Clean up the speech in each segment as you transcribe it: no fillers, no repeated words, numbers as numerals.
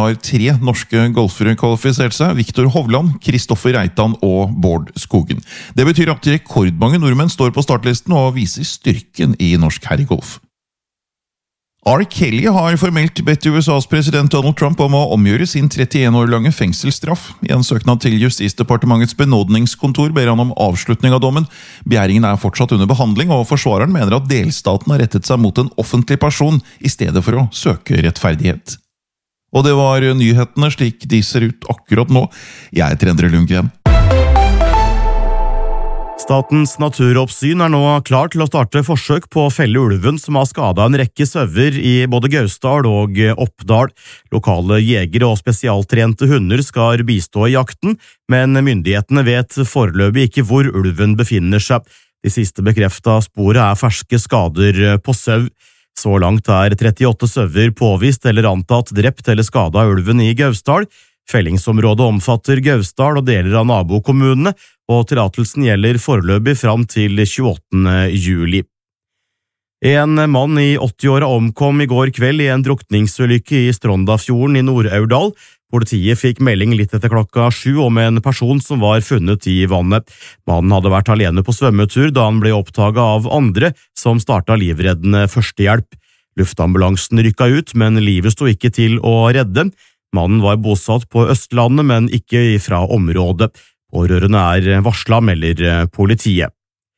har 3 norske golfere kvalifisert seg: Viktor Hovland, Kristoffer Reitan og Bård Skogen. Det betyr at rekordmange nordmenn står på startlisten og viser styrken i norsk herregolf. R. Kelly har formelt bedt USAs president Donald Trump om å omgjøre sin 31 år lange fengselsstraff. I en søknad til Justisdepartementets benådningskontor ber han om avslutning av dommen. Begjæringen er fortsatt under behandling, og forsvareren mener at delstaten har rettet seg mot en offentlig person i stedet for å søke rettferdighet. Og det var nyhetene slik de ser ut akkurat nå. Jeg heter Endre Lundgren. Statens naturoppsyn er nå klar til å starte forsøk på å felle ulven som har skadet en rekke sauer i både Gausdal og Oppdal. Lokale jegere og spesialtrente hunder skal bistå i jakten, men myndighetene vet foreløpig ikke hvor ulven befinner seg. De siste bekreftet sporet er ferske skader på sau. Så langt er 38 sauer påvist eller antatt drept eller skadet av ulven i Gausdal. Fellingsområdet omfatter Gausdal og deler av nabokommunene, og tillatelsen gjelder foreløpig fram til 28. juli. En mann i 80-åra omkom i går kveld i en drukningsulykke i Strondafjorden i Nord-Aurdal. Politiet fikk melding litt etter 7:00 om en person som var funnet i vannet. Mannen hadde vært alene på svømmetur da han ble oppdaget av andre som startet livreddende førstehjelp. Luftambulansen rykket ut, men livet sto ikke til å redde. Mannen var bosatt på Østlandet, men ikke fra området. Pårørende er varslet, melder politiet.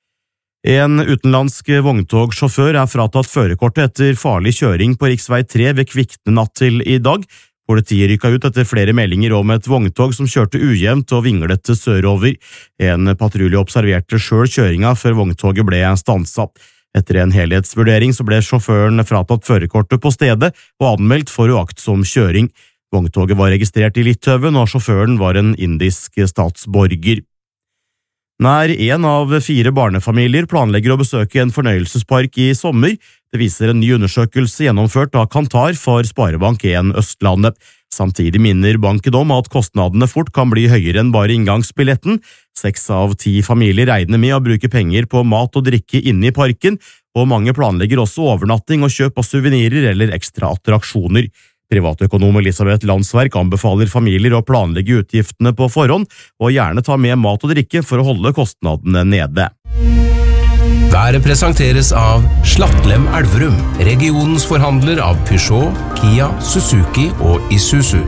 En utenlandsk vogntogsjåfør er fratatt førerkortet etter farlig kjøring på riksvei 3 ved Kvikne natt til i dag. Politiet rykket ut etter flere meldinger om et vogntog som kjørte ujevnt og vinglet sørover. En patrulje observerte selv kjøringa før vogntoget ble stanset. Etter en helhetsvurdering så ble sjåføren fratatt førerkortet på stedet og anmeldt for uaktsom kjøring. Vogntoget var registrert i Litauen, og sjåføren var en indisk statsborger. Nær 1 av 4 barnefamilier planlegger å besøke en fornøyelsespark i sommer. Det viser en ny undersøkelse gjennomført av Kantar for Sparebank1 Østlandet. Samtidig minner banken om at kostnadene fort kan bli høyere enn bare inngangsbilletten. 6 av 10 familier regner med å bruke penger på mat og drikke inne i parken, og mange planlegger også overnatting og kjøp av suvenirer eller ekstra attraksjoner. Privatøkonom Elisabeth Landsverk anbefaler familier å planlegge utgiftene på forhånd, og gjerne ta med mat og drikke for å holde kostnadene nede. Været presenteres av Slattlem Elverum, regionens forhandler av Peugeot, Kia, Suzuki og Isuzu.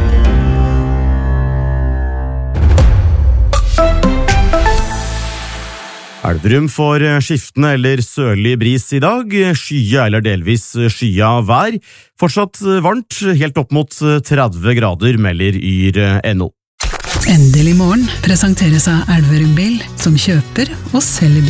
Elverum får skiftende eller sørlig bris i dag, skya eller delvis skya vær. Fortsatt varmt, helt opp mot 30 grader, melder Yr.no. Endelig morgen presenteres av Elverum Bil, som kjøper og selger bil.